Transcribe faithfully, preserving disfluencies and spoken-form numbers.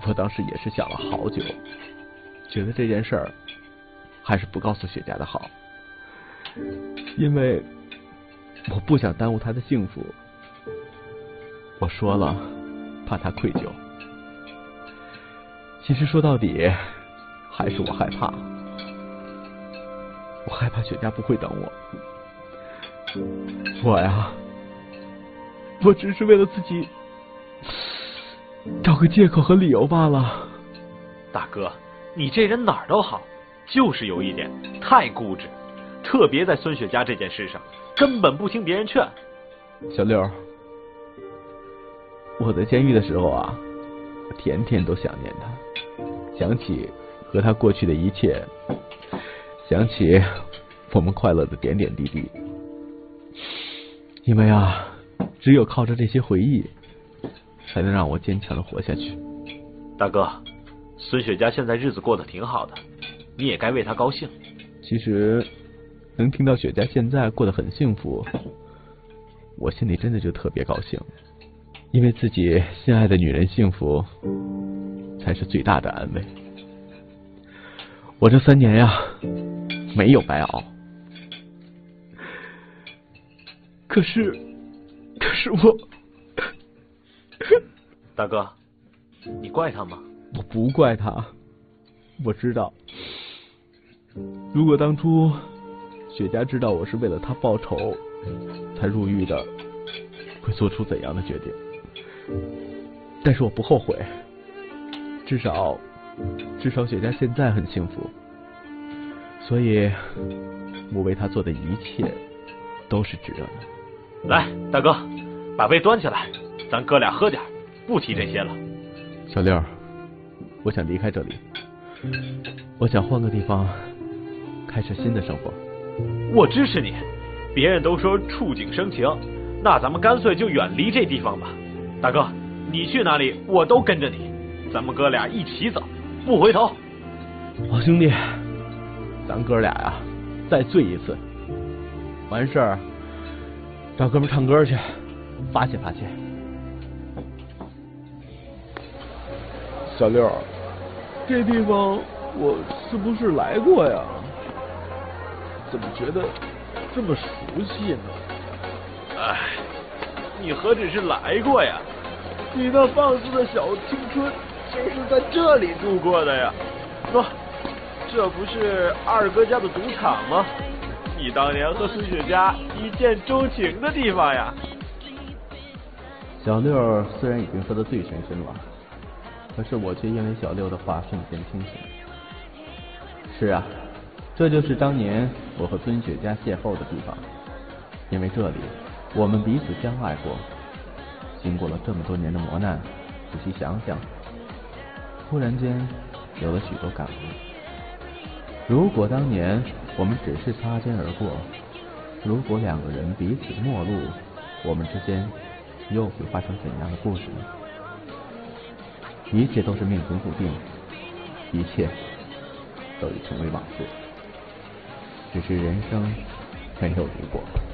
我当时也是想了好久，觉得这件事儿还是不告诉雪佳的好，因为我不想耽误她的幸福。我说了，怕她愧疚。其实说到底，还是我害怕。我害怕雪佳不会等我。我呀，我只是为了自己找个借口和理由罢了。 大哥，你这人哪儿都好，就是有一点太固执，特别在孙雪佳这件事上，根本不听别人劝。 小六，我在监狱的时候啊，我天天都想念他，想起和他过去的一切，想起我们快乐的点点滴滴。因为啊，只有靠着这些回忆，才能让我坚强的活下去。 大哥，孙雪佳现在日子过得挺好的，你也该为她高兴。 其实能听到雪佳现在过得很幸福，我心里真的就特别高兴，因为自己心爱的女人幸福才是最大的安慰。我这三年呀，没有白熬。可是，可是我， 大哥，你怪他吗？ 我不怪他。我知道，如果当初雪佳知道我是为了他报仇才入狱的，会做出怎样的决定？但是我不后悔，至少，至少雪佳现在很幸福，所以，我为他做的一切都是值得的。 来，大哥，把杯端起来，咱哥俩喝点，不提这些了。 小六，我想离开这里，我想换个地方开始新的生活。 我支持你，别人都说触景生情，那咱们干脆就远离这地方吧。大哥，你去哪里我都跟着你，咱们哥俩一起走，不回头。 好兄弟，咱哥俩呀，再醉一次，完事儿找哥们唱歌去，发泄发泄。小六，这地方我是不是来过呀？怎么觉得这么熟悉呢？ 哎，你何止是来过呀， 你那放肆的小青春就是在这里度过的呀。 说，这不是二哥家的赌场吗？你当年和孙雪佳一见钟情的地方呀。 小六虽然已经喝得醉醺醺了，可是我却因为小六的话瞬间清醒。是啊，这就是当年我和孙雪佳邂逅的地方，因为这里我们彼此相爱过。经过了这么多年的磨难，仔细想想，突然间有了许多感悟。如果当年我们只是擦肩而过，如果两个人彼此陌路，我们之间又会发生怎样的故事呢？一切都是命中注定，一切都已成为往事，只是人生没有如果。